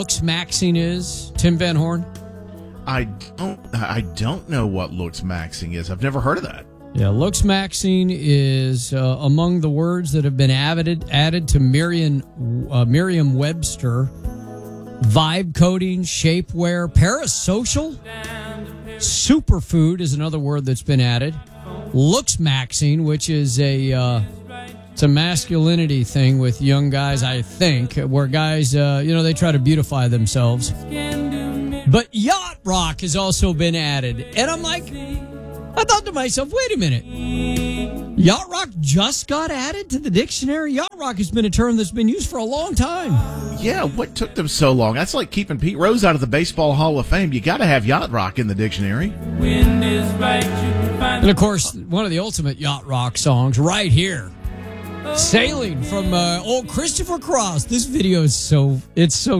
looks maxing is, Tim Van Horn? I don't know what looks maxing is. I've never heard of that. Yeah, looks maxing is among the words that have been added to Merriam-Webster. Vibe coding, shapewear, parasocial, superfood is another word that's been added. Looks maxing, which is it's a masculinity thing with young guys, I think, where guys, they try to beautify themselves. But yacht rock has also been added. And I'm like, I thought to myself, wait a minute. Yacht rock just got added to the dictionary? Yacht rock has been a term that's been used for a long time. Yeah, what took them so long? That's like keeping Pete Rose out of the Baseball Hall of Fame. You got to have yacht rock in the dictionary. And, of course, one of the ultimate yacht rock songs right here. Sailing from old Christopher Cross. This video is these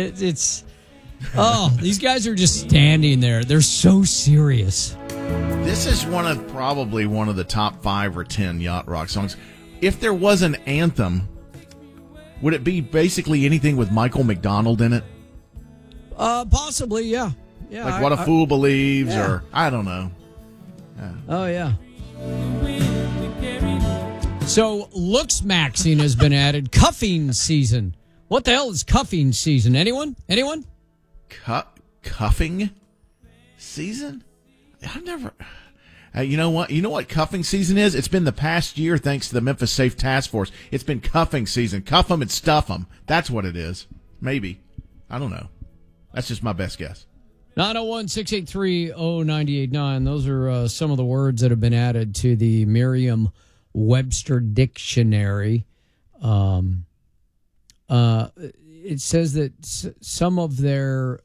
guys are just standing there. They're so serious. This is probably one of the top 5 or 10 yacht rock songs. If there was an anthem, would it be basically anything with Michael McDonald in it? Possibly, yeah. Yeah. Like What a Fool Believes, yeah. Or I don't know. Yeah. Oh, yeah. So, looks maxing has been added. Cuffing season. What the hell is cuffing season? Anyone? Cuffing season? I've never. You know what? You know what cuffing season is? It's been the past year, thanks to the Memphis Safe Task Force. It's been cuffing season. Cuff them and stuff them. That's what it is. Maybe. I don't know. That's just my best guess. 901-683-0989. Those are some of the words that have been added to the Merriam-Webster dictionary. It says that some of their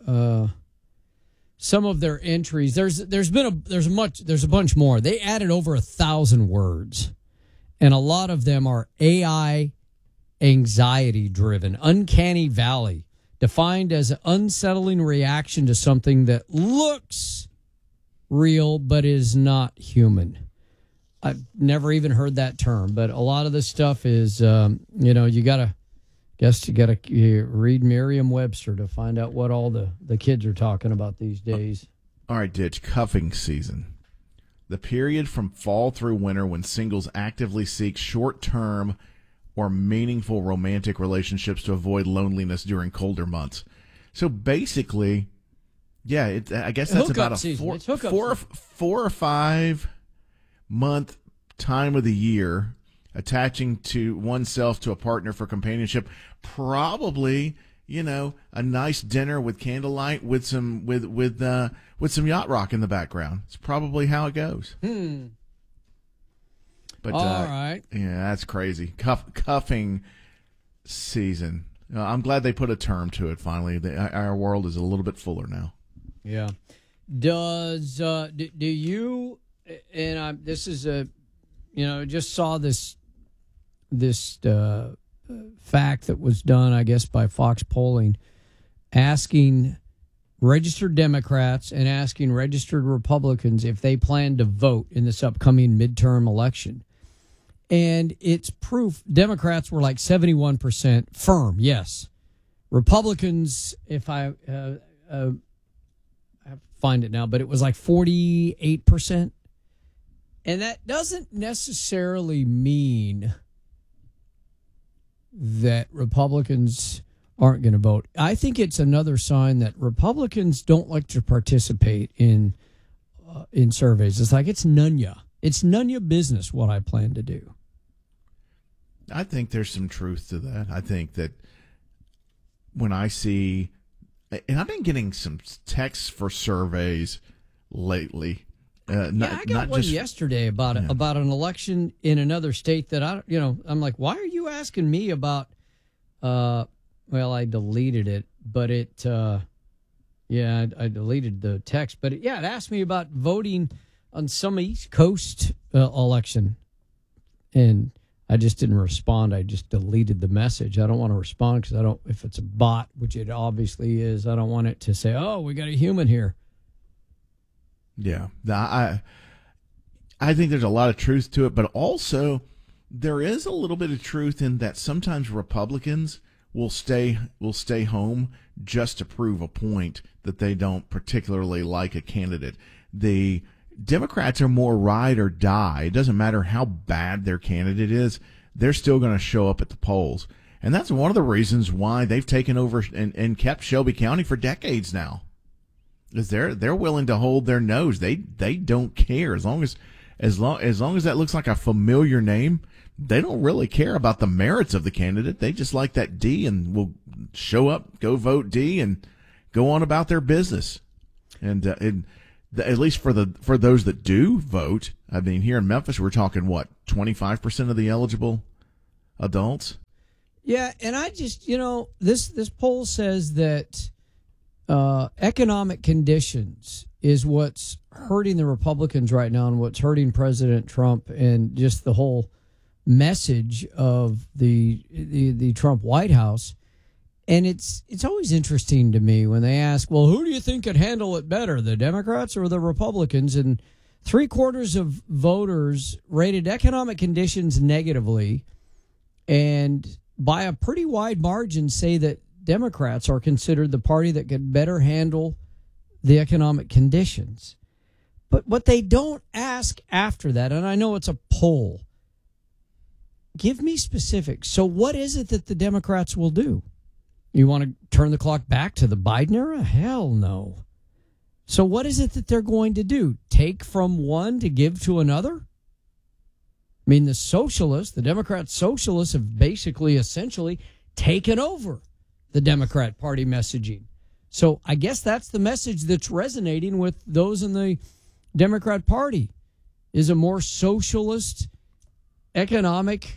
entries, there's a bunch more. They added over 1,000 words, and a lot of them are AI anxiety driven. Uncanny valley, defined as an unsettling reaction to something that looks real but is not human. I've never even heard that term, but a lot of this stuff is, you gotta read Merriam-Webster to find out what all the kids are talking about these days. All right, Ditch, cuffing season. The period from fall through winter when singles actively seek short-term or meaningful romantic relationships to avoid loneliness during colder months. So basically, yeah, I guess that's about a 4 or 5 month time of the year. Attaching to oneself to a partner for companionship, probably, a nice dinner with candlelight with some yacht rock in the background. It's probably how it goes. But all right, yeah, that's crazy. Cuffing season. I'm glad they put a term to it. Finally, our world is a little bit fuller now. Yeah. Does do you? And this is just saw this fact that was done, I guess, by Fox Polling, asking registered Democrats and asking registered Republicans if they plan to vote in this upcoming midterm election. And it's proof Democrats were like 71% firm, yes. Republicans, if I have to find it now, but it was like 48%. And that doesn't necessarily mean that Republicans aren't going to vote. I think it's another sign that Republicans don't like to participate in surveys. It's like it's none ya business what I plan to do. I think there's some truth to that. I think that when I see, and I've been getting some texts for surveys lately. I got one yesterday about an election in another state that I'm like, why are you asking me about? I deleted it, but I deleted the text, but it asked me about voting on some East Coast election, and I just didn't respond. I just deleted the message. I don't want to respond because if it's a bot, which it obviously is, I don't want it to say, "Oh, we got a human here." Yeah, I think there's a lot of truth to it, but also there is a little bit of truth in that sometimes Republicans will stay home just to prove a point that they don't particularly like a candidate. The Democrats are more ride or die. It doesn't matter how bad their candidate is, they're still going to show up at the polls. And that's one of the reasons why they've taken over and kept Shelby County for decades now. Is they're willing to hold their nose. They don't care as long as that looks like a familiar name. They don't really care about the merits of the candidate. They just like that D and will show up, go vote D, and go on about their business. And at least for those that do vote, I mean, here in Memphis, we're talking 25% of the eligible adults. Yeah, and I just this poll says that economic conditions is what's hurting the Republicans right now, and what's hurting President Trump, and just the whole message of the Trump White House. And it's always interesting to me when they ask, well, who do you think could handle it better, the Democrats or the Republicans? And 3/4 of voters rated economic conditions negatively, and by a pretty wide margin say that Democrats are considered the party that could better handle the economic conditions. But what they don't ask after that, and I know it's a poll, give me specifics. So what is it that the Democrats will do? You want to turn the clock back to the Biden era? Hell no. So what is it that they're going to do? Take from one to give to another? I mean, the Democrat socialists have basically essentially taken over the Democrat Party messaging. So I guess that's the message that's resonating with those in the Democrat Party, is a more socialist, economic,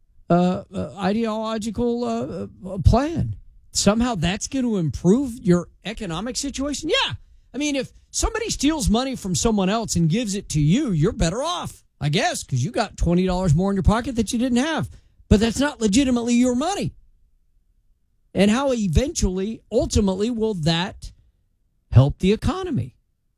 ideological plan. Somehow that's going to improve your economic situation? Yeah. I mean, if somebody steals money from someone else and gives it to you, you're better off, I guess, because you got $20 more in your pocket that you didn't have. But that's not legitimately your money. And how ultimately will that help the economy?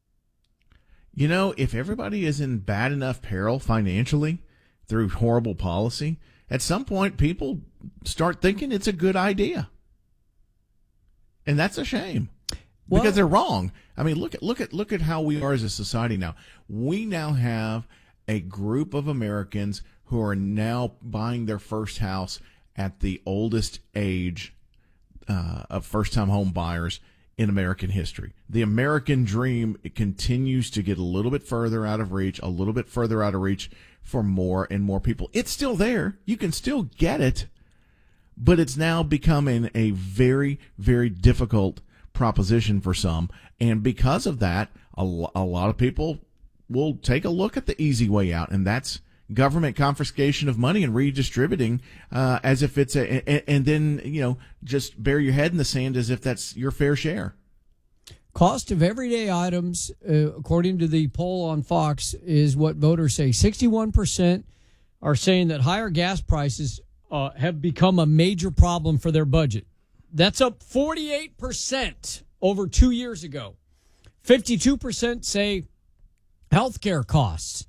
If everybody is in bad enough peril financially through horrible policy, at some point people start thinking it's a good idea. And that's a shame. Because they're wrong. I mean, look at how we are as a society now. We now have a group of Americans who are now buying their first house at the oldest age of first-time home buyers in American history. The American dream, it continues to get a little bit further out of reach for more and more people. It's still there. You can still get it, but it's now becoming a very, very difficult proposition for some. And because of that, a lot of people will take a look at the easy way out, and that's government confiscation of money and redistributing as if it's and then just bury your head in the sand as if that's your fair share. Cost of everyday items, according to the poll on Fox, is what voters say. 61% are saying that higher gas prices have become a major problem for their budget. That's up 48% over 2 years ago. 52% say healthcare costs.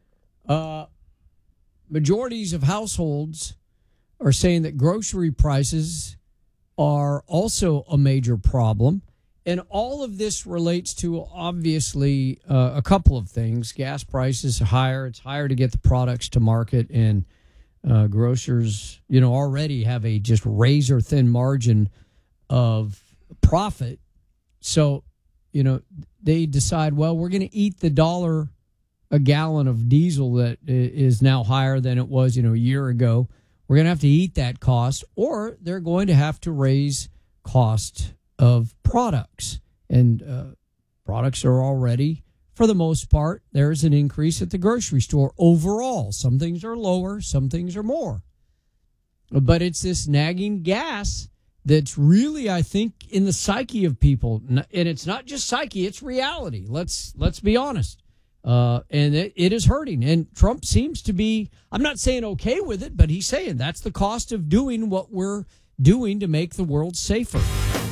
Majorities of households are saying that grocery prices are also a major problem. And all of this relates to, obviously, a couple of things. Gas prices are higher. It's higher to get the products to market. And grocers, already have a just razor-thin margin of profit. So, they decide, well, we're going to eat the $1 a gallon of diesel that is now higher than it was, a year ago. We're going to have to eat that cost, or they're going to have to raise cost of products. And products are already, for the most part, there's an increase at the grocery store overall. Some things are lower, some things are more. But it's this nagging gas that's really, I think, in the psyche of people. And it's not just psyche, it's reality. Let's be honest. And it is hurting. And Trump seems to be, I'm not saying okay with it, but he's saying that's the cost of doing what we're doing to make the world safer.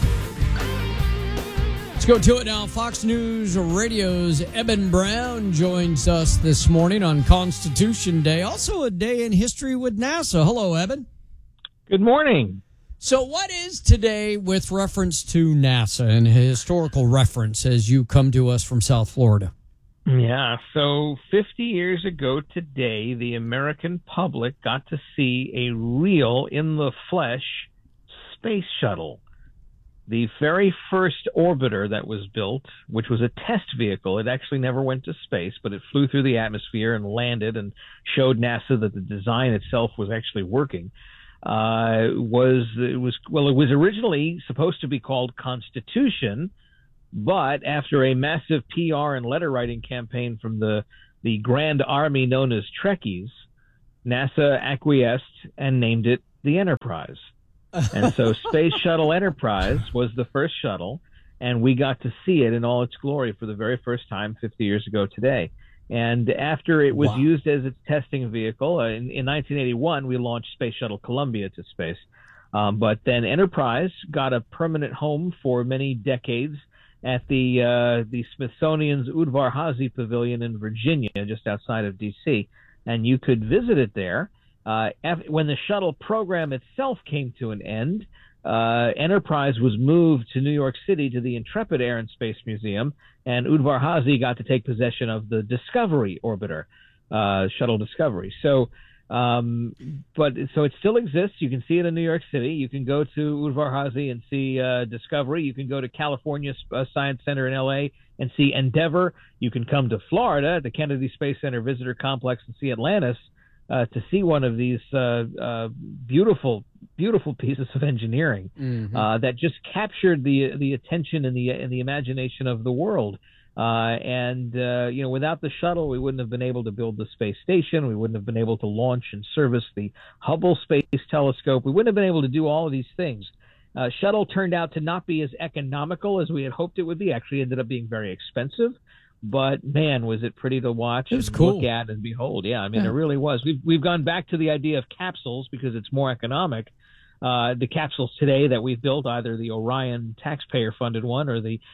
Let's go to it now. Fox News Radio's Eben Brown joins us this morning on Constitution Day. Also a day in history with NASA. Hello, Eben. Good morning. So what is today with reference to NASA and historical reference as you come to us from South Florida? Yeah, so 50 years ago today, the American public got to see a real, in-the-flesh space shuttle. The very first orbiter that was built, which was a test vehicle, it actually never went to space, but it flew through the atmosphere and landed and showed NASA that the design itself was actually working. It was originally supposed to be called Constitution, but after a massive PR and letter writing campaign from the Grand Army known as Trekkies, NASA acquiesced and named it the Enterprise. And so Space Shuttle Enterprise was the first shuttle, and we got to see it in all its glory for the very first time 50 years ago today. And after it was used as its testing vehicle, in 1981, we launched Space Shuttle Columbia to space. But then Enterprise got a permanent home for many decades at the Smithsonian's Udvar-Hazy Pavilion in Virginia, just outside of D.C., and you could visit it there. When the shuttle program itself came to an end, Enterprise was moved to New York City to the Intrepid Air and Space Museum, and Udvar-Hazy got to take possession of the Discovery orbiter, Shuttle Discovery. So it still exists. You can see it in New York City. You can go to Udvar-Hazy and see Discovery. You can go to California Science Center in L.A. and see Endeavour. You can come to Florida at the Kennedy Space Center Visitor Complex and see Atlantis to see one of these beautiful pieces of engineering that just captured the attention and the imagination of the world. Without the shuttle, we wouldn't have been able to build the space station. We wouldn't have been able to launch and service the Hubble Space Telescope. We wouldn't have been able to do all of these things. Shuttle turned out to not be as economical as we had hoped it would be. Actually ended up being very expensive. But, man, was it pretty to watch and look at and behold. Yeah, I mean, It really was. We've gone back to the idea of capsules because it's more economic. The capsules today that we've built, either the Orion taxpayer-funded one or the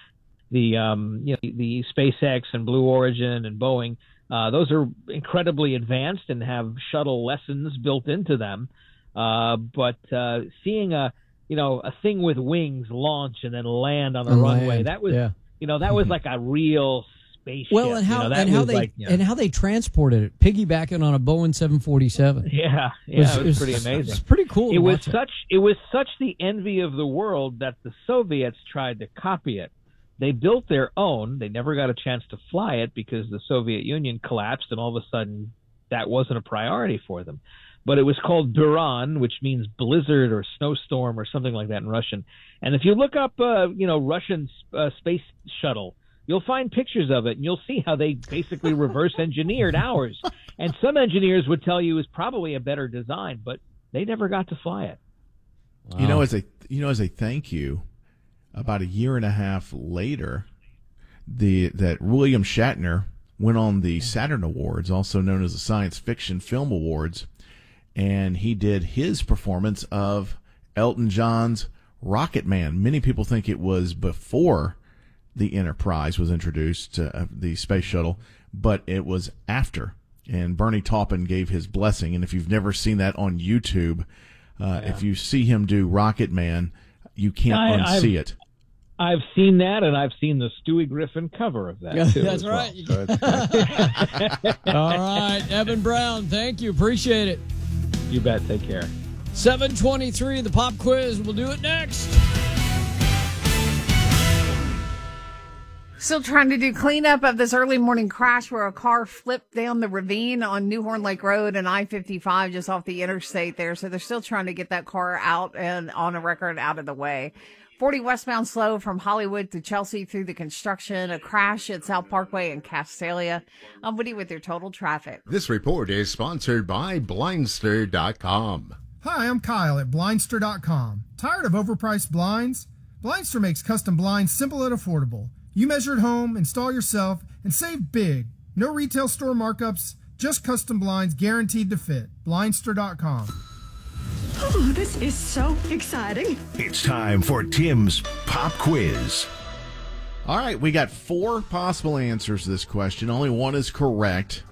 SpaceX and Blue Origin and Boeing, those are incredibly advanced and have shuttle lessons built into them. But seeing a thing with wings launch and then land on a runway, that was was like a real spaceship. Well, and how they transported it, piggybacking on a Boeing 747. It was pretty amazing. It's pretty cool. It was such the envy of the world that the Soviets tried to copy it. They built their own. They never got a chance to fly it because the Soviet Union collapsed, and all of a sudden that wasn't a priority for them. But it was called Buran, which means blizzard or snowstorm or something like that in Russian. And if you look up, Russian space shuttle, you'll find pictures of it, and you'll see how they basically reverse engineered ours. And some engineers would tell you it was probably a better design, but they never got to fly it. Wow. As a thank you, about a year and a half later, that William Shatner went on the Saturn Awards, also known as the Science Fiction Film Awards, and he did his performance of Elton John's Rocket Man. Many people think it was before the Enterprise was introduced, the space shuttle, but it was after. And Bernie Taupin gave his blessing. And if you've never seen that on YouTube, if you see him do Rocket Man, you can't unsee it. I've seen that, and I've seen the Stewie Griffin cover of that, too. That's right. All right, Evan Brown, thank you. Appreciate it. You bet. Take care. 7:23, the pop quiz. We'll do it next. Still trying to do cleanup of this early morning crash where a car flipped down the ravine on New Horn Lake Road and I-55 just off the interstate there. So they're still trying to get that car out and on a record out of the way. 40 westbound slow from Hollywood to Chelsea through the construction. A crash at South Parkway in Castalia. I'm Woody with your total traffic. This report is sponsored by Blindster.com. Hi, I'm Kyle at Blindster.com. Tired of overpriced blinds? Blindster makes custom blinds simple and affordable. You measure at home, install yourself, and save big. No retail store markups, just custom blinds guaranteed to fit. Blindster.com. Oh, this is so exciting. It's time for Tim's Pop Quiz. All right, we got 4 possible answers to this question. Only one is correct.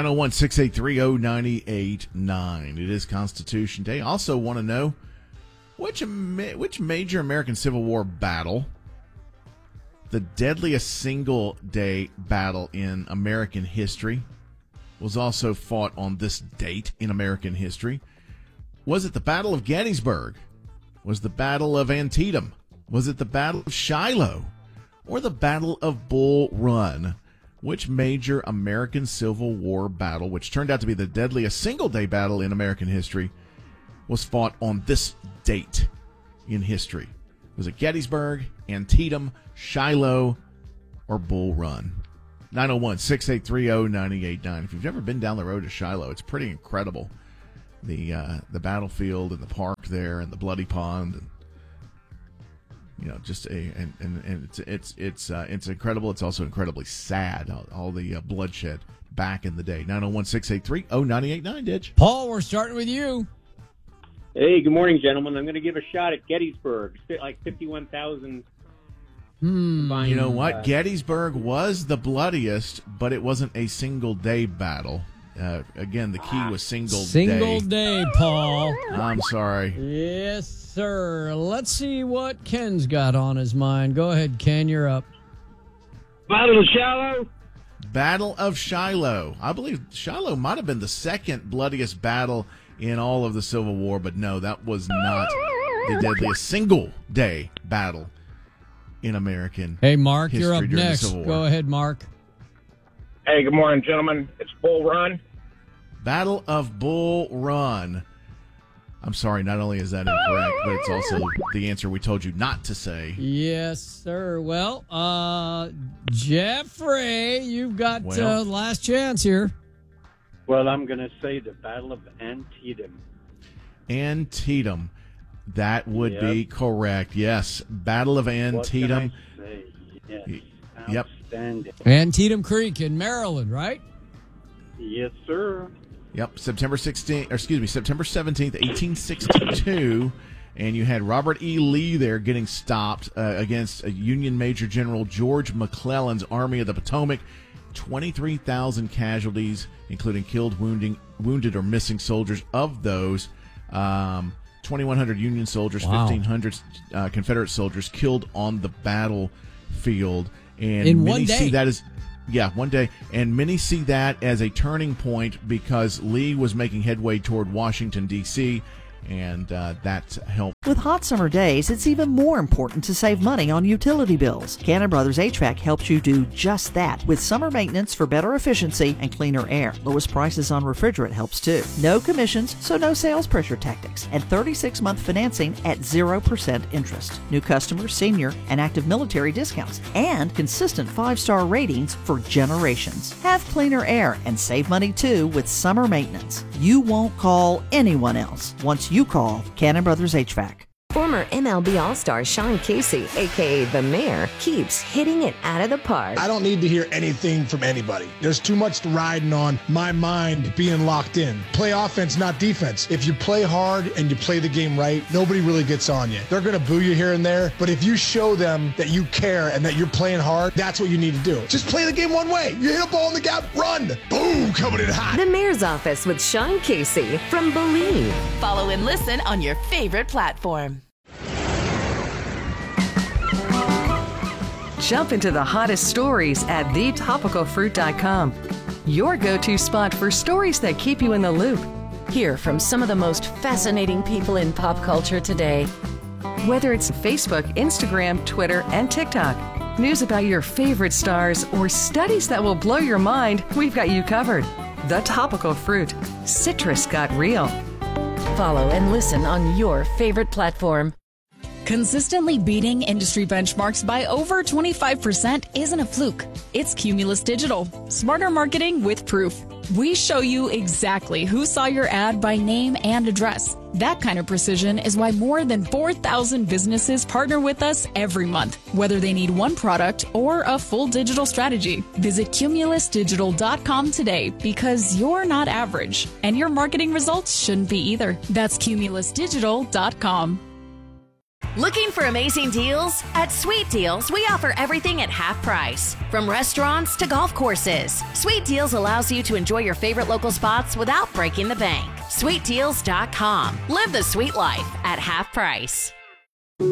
901-683-0989. It is Constitution Day. Also want to know Which major American Civil War battle, the deadliest single-day battle in American history, was also fought on this date in American history? Was it the Battle of Gettysburg? Was the Battle of Antietam? Was it the Battle of Shiloh? Or the Battle of Bull Run? Which major American Civil War battle, which turned out to be the deadliest single-day battle in American history, was fought on this date in history? Was it Gettysburg, Antietam, Shiloh, or Bull Run? 901-683-0989. If you've never been down the road to Shiloh, it's pretty incredible. The battlefield and the park there and the bloody pond, and just it's incredible. It's also incredibly sad, all the bloodshed back in the day. 901-683-0989, Ditch. Paul, we're starting with you. Hey, good morning, gentlemen. I'm going to give a shot at Gettysburg. Like 51,000. You know what? Gettysburg was the bloodiest, but it wasn't a single-day battle. Again, the key was single day. Single day, Paul. I'm sorry. Yes, sir. Let's see what Ken's got on his mind. Go ahead, Ken. You're up. Battle of Shiloh. Battle of Shiloh. I believe Shiloh might have been the second bloodiest battle in all of the Civil War, but no, that was not the deadliest single-day battle in American Hey, Mark, history you're up during next. the Civil War. Go ahead, Mark. Hey, good morning, gentlemen. It's Bull Run. Battle of Bull Run. I'm sorry, not only is that incorrect, but it's also the answer we told you not to say. Yes, sir. Well, Jeffrey, you've got last chance here. Well, I'm going to say the Battle of Antietam. Antietam. That would be correct. Yes. Battle of Antietam. What can I say? Yes. Yep. Outstanding. Antietam Creek in Maryland, right? Yes, sir. Yep. September 17th, 1862. And you had Robert E. Lee there getting stopped against a Union Major General George McClellan's Army of the Potomac. 23,000 casualties, including killed, wounded, or missing soldiers. Of those, 2,100 Union soldiers, 1,500 Confederate soldiers killed on the battlefield. And in many one day. see that as, one day. And many see that as a turning point because Lee was making headway toward Washington, D.C., and that helped. With hot summer days, it's even more important to save money on utility bills. Cannon Brothers HVAC helps you do just that with summer maintenance for better efficiency and cleaner air. Lowest prices on refrigerant helps too. No commissions, so no sales pressure tactics. And 36-month financing at 0% interest. New customers, senior, and active military discounts. And consistent 5-star ratings for generations. Have cleaner air and save money too with summer maintenance. You won't call anyone else once you call Cannon Brothers HVAC. Former MLB All-Star Sean Casey, a.k.a. The Mayor, keeps hitting it out of the park. I don't need to hear anything from anybody. There's too much riding on my mind being locked in. Play offense, not defense. If you play hard and you play the game right, nobody really gets on you. They're going to boo you here and there, but if you show them that you care and that you're playing hard, that's what you need to do. Just play the game one way. You hit a ball in the gap, run. Boom, coming in hot. The Mayor's Office with Sean Casey from Believe. Follow and listen on your favorite platform. Jump into the hottest stories at thetopicalfruit.com. Your go-to spot for stories that keep you in the loop. Hear from some of the most fascinating people in pop culture today. Whether it's Facebook, Instagram, Twitter, and TikTok. News about your favorite stars or studies that will blow your mind, we've got you covered. The Topical Fruit. Citrus got real. Follow and listen on your favorite platform. Consistently beating industry benchmarks by over 25% isn't a fluke. It's Cumulus Digital. Smarter marketing with proof. We show you exactly who saw your ad by name and address. That kind of precision is why more than 4,000 businesses partner with us every month, whether they need one product or a full digital strategy. Visit cumulusdigital.com today because you're not average, and your marketing results shouldn't be either. That's cumulusdigital.com. Looking for amazing deals? At Sweet Deals, we offer everything at half price. From restaurants to golf courses, Sweet Deals allows you to enjoy your favorite local spots without breaking the bank. SweetDeals.com. Live the sweet life at half price.